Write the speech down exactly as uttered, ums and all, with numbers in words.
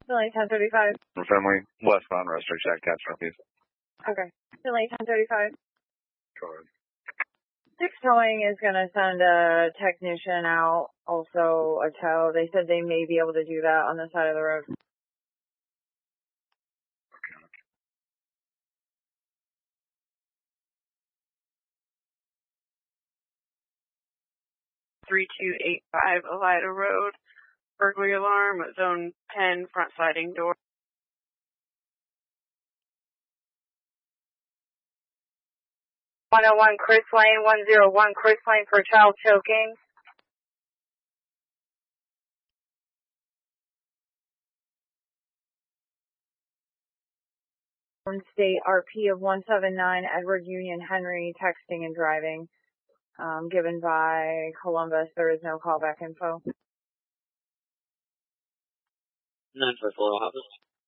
Finley ten thirty-five. Finley, westbound, restaurant Jack Cats Northeast. Okay. Finley ten thirty-five. Go ahead. Six Towing is going to send a technician out, also a tow. They said they may be able to do that on the side of the road. three two eight five Elida Road, burglary alarm, zone ten, front sliding door. one oh one Chris Lane, one oh one Chris Lane for child choking. State R P of one seven nine, Edward Union Henry, texting and driving, um, given by Columbus. There is no callback info. nine four four, what happens?